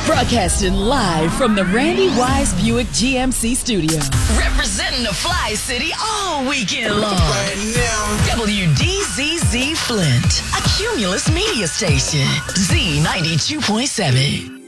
Broadcasting live from the Randy Wise Buick GMC studio. Representing the Fly City all weekend long. Right now. WDZZ Flint, a Cumulus media station. Z92.7.